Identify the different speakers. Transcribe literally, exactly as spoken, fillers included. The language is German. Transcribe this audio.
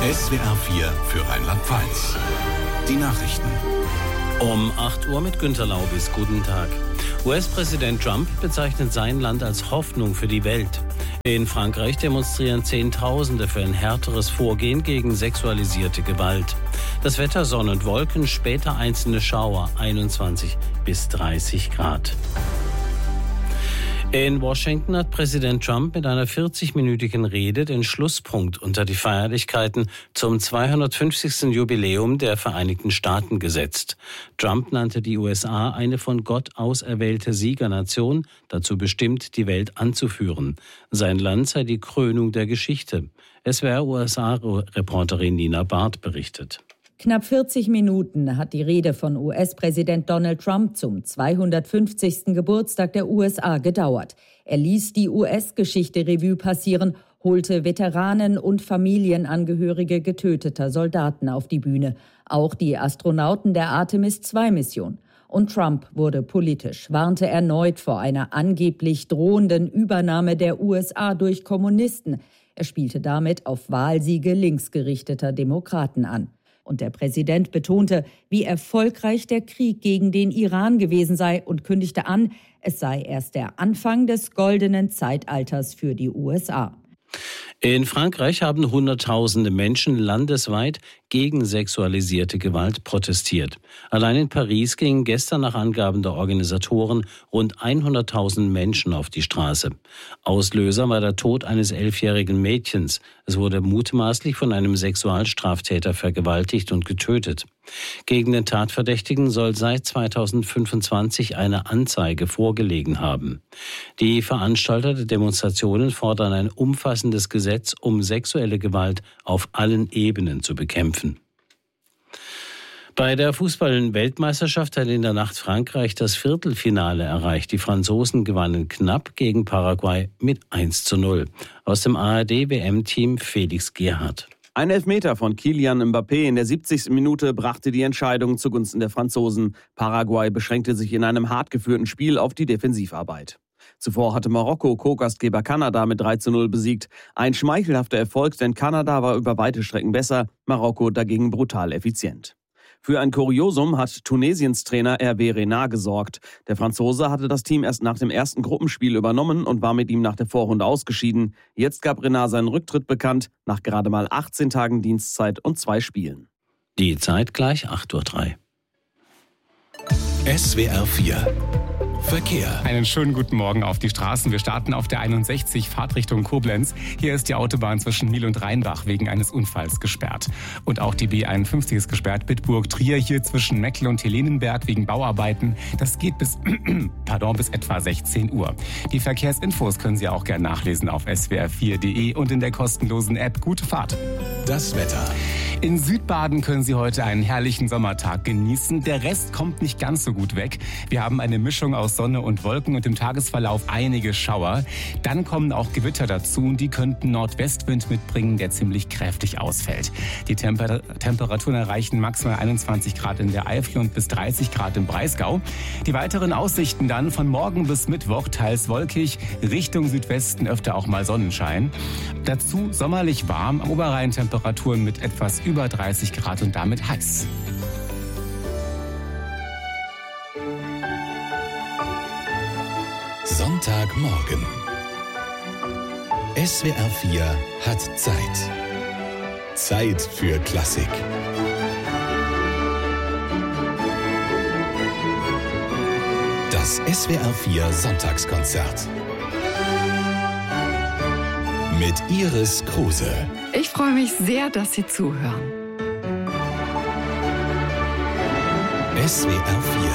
Speaker 1: S W R vier für Rheinland-Pfalz. Die Nachrichten.
Speaker 2: Um acht Uhr mit Günter Laubis. Guten Tag. U S-Präsident Trump bezeichnet sein Land als Hoffnung für die Welt. In Frankreich demonstrieren Zehntausende für ein härteres Vorgehen gegen sexualisierte Gewalt. Das Wetter: Sonne und Wolken, später einzelne Schauer, einundzwanzig bis dreißig Grad. In Washington hat Präsident Trump mit einer vierzigminütigen Rede den Schlusspunkt unter die Feierlichkeiten zum zweihundertfünfzigsten Jubiläum der Vereinigten Staaten gesetzt. Trump nannte die U S A eine von Gott auserwählte Siegernation, dazu bestimmt, die Welt anzuführen. Sein Land sei die Krönung der Geschichte. S W R-U S A-Reporterin Nina Barth berichtet.
Speaker 3: Knapp vierzig Minuten hat die Rede von U S-Präsident Donald Trump zum zweihundertfünfzigsten Geburtstag der U S A gedauert. Er ließ die U S-Geschichte Revue passieren, holte Veteranen und Familienangehörige getöteter Soldaten auf die Bühne, auch die Astronauten der Artemis zwei Mission. Und Trump wurde politisch, warnte erneut vor einer angeblich drohenden Übernahme der U S A durch Kommunisten. Er spielte damit auf Wahlsiege linksgerichteter Demokraten an. Und der Präsident betonte, wie erfolgreich der Krieg gegen den Iran gewesen sei und kündigte an, es sei erst der Anfang des goldenen Zeitalters für die U S A.
Speaker 2: In Frankreich haben Hunderttausende Menschen landesweit gegen sexualisierte Gewalt protestiert. Allein in Paris gingen gestern nach Angaben der Organisatoren rund hunderttausend Menschen auf die Straße. Auslöser war der Tod eines elfjährigen Mädchens. Es wurde mutmaßlich von einem Sexualstraftäter vergewaltigt und getötet. Gegen den Tatverdächtigen soll seit zweitausendfünfundzwanzig eine Anzeige vorgelegen haben. Die Veranstalter der Demonstrationen fordern ein umfassendes Gesetz, um sexuelle Gewalt auf allen Ebenen zu bekämpfen. Bei der Fußball-Weltmeisterschaft hat in der Nacht Frankreich das Viertelfinale erreicht. Die Franzosen gewannen knapp gegen Paraguay mit eins zu null. Aus dem A R D-W M-Team Felix Gerhardt.
Speaker 4: Ein Elfmeter von Kylian Mbappé in der siebzigsten Minute brachte die Entscheidung zugunsten der Franzosen. Paraguay beschränkte sich in einem hart geführten Spiel auf die Defensivarbeit. Zuvor hatte Marokko Co-Gastgeber Kanada mit drei zu null besiegt. Ein schmeichelhafter Erfolg, denn Kanada war über weite Strecken besser, Marokko dagegen brutal effizient. Für ein Kuriosum hat Tunesiens Trainer Hervé Renard gesorgt. Der Franzose hatte das Team erst nach dem ersten Gruppenspiel übernommen und war mit ihm nach der Vorrunde ausgeschieden. Jetzt gab Renard seinen Rücktritt bekannt, nach gerade mal achtzehn Tagen Dienstzeit und zwei Spielen.
Speaker 2: Die Zeit gleich acht Uhr drei.
Speaker 1: S W R vier Verkehr.
Speaker 5: Einen schönen guten Morgen auf die Straßen. Wir starten auf der einundsechzig, Fahrtrichtung Koblenz. Hier ist die Autobahn zwischen Miel und Rheinbach wegen eines Unfalls gesperrt. Und auch die B einundfünfzig ist gesperrt, Bitburg-Trier, hier zwischen Meckle und Helenenberg wegen Bauarbeiten. Das geht bis, pardon, bis etwa sechzehn Uhr. Die Verkehrsinfos können Sie auch gerne nachlesen auf s w r vier punkt d e und in der kostenlosen App. Gute Fahrt.
Speaker 1: Das Wetter.
Speaker 5: In Südbaden können Sie heute einen herrlichen Sommertag genießen. Der Rest kommt nicht ganz so gut weg. Wir haben eine Mischung aus Sonne und Wolken und im Tagesverlauf einige Schauer. Dann kommen auch Gewitter dazu und die könnten Nordwestwind mitbringen, der ziemlich kräftig ausfällt. Die Temper- Temperaturen erreichen maximal einundzwanzig Grad in der Eifel und bis dreißig Grad im Breisgau. Die weiteren Aussichten dann von morgen bis Mittwoch teils wolkig, Richtung Südwesten öfter auch mal Sonnenschein. Dazu sommerlich warm, am Oberrhein Temperaturen mit etwas über dreißig Grad und damit heiß.
Speaker 1: Sonntagmorgen. S W R vier hat Zeit. Zeit für Klassik. Das S W R vier Sonntagskonzert. Mit Iris Kruse.
Speaker 6: Ich freue mich sehr, dass Sie zuhören.
Speaker 1: S W R vier